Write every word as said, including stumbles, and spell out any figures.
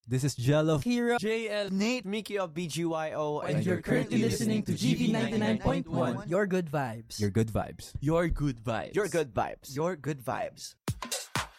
This is Jello, Kira, J L, Nate, Mickey of B G Y O, and you're currently listening to G V ninety-nine point one, Your Good Vibes. your good vibes. your good vibes. Your good vibes. Your Good Vibes.